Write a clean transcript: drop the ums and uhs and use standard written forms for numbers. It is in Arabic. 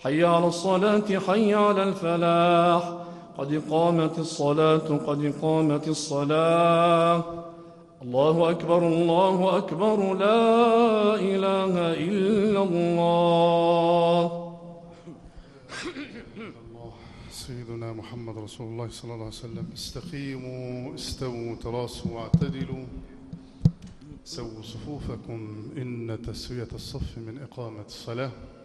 حي على الصلاة حي على الفلاح قد قامت الصلاة قد قامت الصلاة الله أكبر الله أكبر لا إله إلا الله. سيدنا محمد رسول الله صلى الله عليه وسلم. استقيموا استووا تراصوا واعتدلوا سووا صفوفكم إن تسوية الصف من إقامة الصلاة.